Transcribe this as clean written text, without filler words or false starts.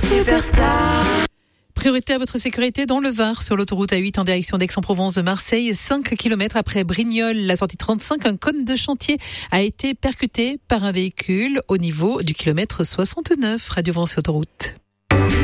Superstar. Priorité à votre sécurité dans le Var, sur l'autoroute A8 en direction d'Aix-en-Provence de Marseille. 5 km après Brignoles, la sortie 35, un cône de chantier a été percuté par un véhicule au niveau du kilomètre 69. Radio France Autoroute.